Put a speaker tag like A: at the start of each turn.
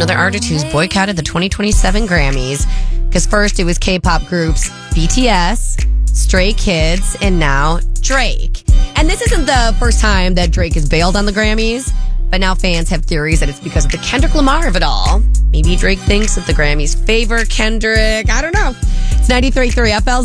A: another artist who's boycotted the 2027 Grammys. Because first it was K-pop groups BTS, Stray Kids, and now Drake. And this isn't the first time that Drake has bailed on the Grammys, but now fans have theories that it's because of the Kendrick Lamar of it all. Maybe Drake thinks that the Grammys favor Kendrick. I don't know. It's 93.3 FLZ.